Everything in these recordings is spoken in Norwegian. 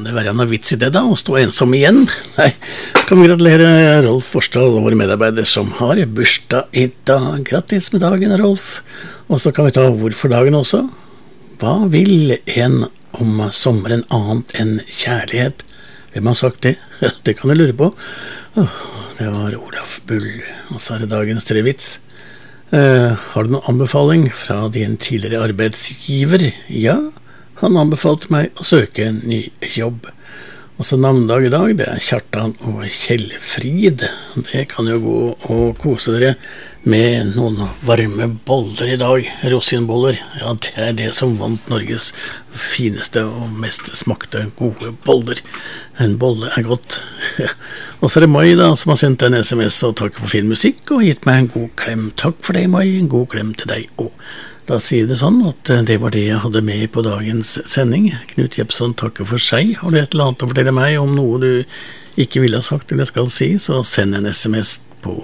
Kan det være noe vits i det da, å stå ensom igjen? Nei, kan vi gratulere Rolf Forsdal, vår medarbeider som har bursdag i dag. Grattis med dagen, Rolf. Og så kan vi ta ord for dagen også. Hva vil en om sommeren annet enn kjærlighet? Hvem har sagt det? Det kan jeg lure på. Det var Olaf Bull, og så er det dagens trevits. Har du noen anbefaling fra din tidligere arbeidsgiver? Ja, han anbefalte meg å søke en ny jobb. Og så navnedag i dag, det er Kjartan og Kjellfrid. Det kan jo gå og kose dere med noen varme boller i dag, rosinboller. Ja, det er det som vant Norges fineste og mest smakte gode boller. En bolle er godt. Og så er det Mai da, som har sendt en SMS og takk for fin musikk og gitt meg en god klem. Takk for deg, Mai, en god klem til deg også. Da sier det sånn at det var det jeg hadde med på dagens sending. Knut Jepson takker for seg. Har du et eller annet å fortelle meg om noe du ikke ville ha sagt eller skal si, så send en SMS på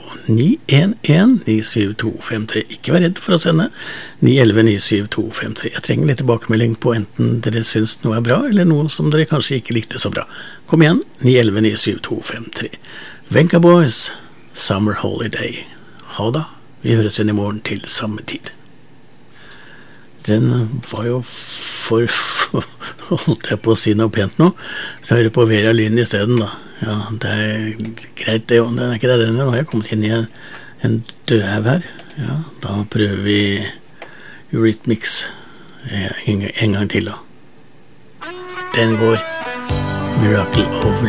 911-97253. Ikke vær redd for å sende 911-97253. Jeg trenger litt tilbakemelding på enten dere syns noe er bra, eller noe som dere kanskje ikke likte så bra. Kom igjen, 911-97253. Venka Boys, Summer Holiday. Ha da, vi høres igjen i morgen til samme tid. Den var jo holdt jeg på å si noe pent nå, så hører jeg på Vera Lynn i stedet da. Ja, det er greit det, den er ikke det denne, nå har jeg kommet inn i en dødhev her. Ja, da prøver vi Eurythmics en gang til da. Den går Miracle of